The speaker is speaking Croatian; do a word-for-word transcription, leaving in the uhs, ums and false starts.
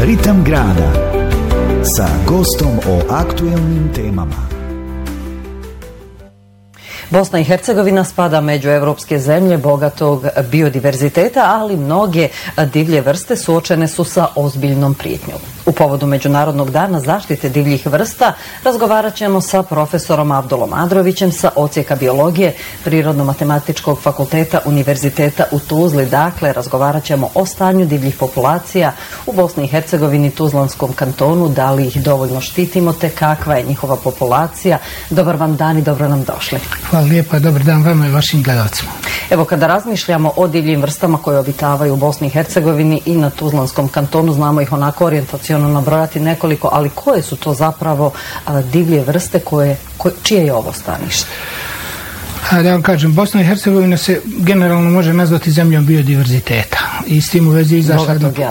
Ritam grada sa gostom o aktuelnim temama. Bosna i Hercegovina spada među evropske zemlje bogatog biodiverziteta, ali mnoge divlje vrste suočene su sa ozbiljnom prijetnjom. U povodu Međunarodnog dana zaštite divljih vrsta razgovarat ćemo sa profesorom Avdulom Adrovićem sa odsjeka biologije Prirodno-matematičkog fakulteta Univerziteta u Tuzli. Dakle, razgovarat ćemo o stanju divljih populacija u Bosni i Hercegovini, Tuzlanskom kantonu, da li ih dovoljno štitimo, te kakva je njihova populacija. Dobar vam dan i dobro nam došli. Hvala lijepa, dobar dan vama i vašim gledalcima. Evo, kada razmišljamo o divljim vrstama koje obitavaju u Bosni i Hercegovini i na Tuzlanskom kantonu, znamo ih onako orijentaciono nabrojati nekoliko, ali koje su to zapravo a, divlje vrste koje, koje, čije je ovo stanište? A, da vam kažem, Bosna i Hercegovina se generalno može nazvati zemljom biodiverziteta i s tim u vezi izašla